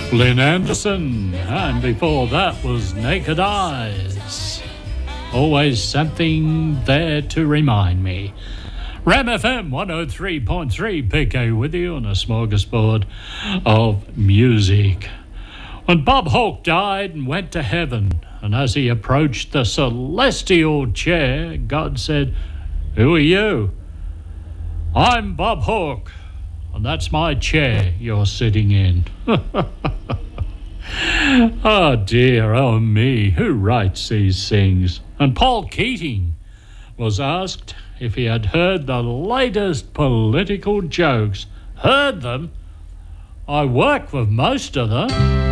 Lynn Anderson, and before that was Naked Eyes. Always something there to remind me. Ram FM 103.3 PK with you on a smorgasbord of music. When Bob Hawke died and went to heaven, and as he approached the celestial chair, God said, "Who are you?" "I'm Bob Hawke, and that's my chair you're sitting in." Oh dear, oh me, who writes these things? And Paul Keating was asked if he had heard the latest political jokes. Heard them? I work with most of them.